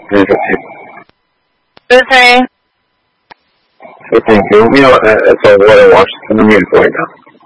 Interesting. Okay. So thank you. You know, that's all what I watched. I'm going to mute it right now.